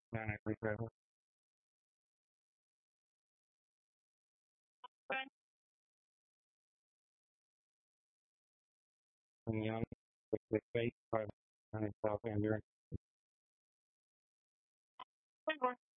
Recover. And young with the faith, but and self endurance.